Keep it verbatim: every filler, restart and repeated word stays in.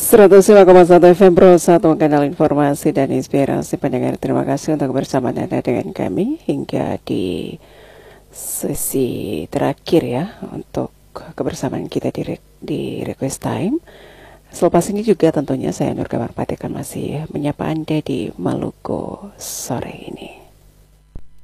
seratus lima koma satu F M Pro satu kanal informasi dan inspirasi pendengar. Terima kasih untuk kebersamaan Anda dengan kami hingga di sesi terakhir ya untuk kebersamaan kita di, di Request Time. Selepas ini juga tentunya saya Nur Kamar Pati akan masih menyapa Anda di Maluku sore ini.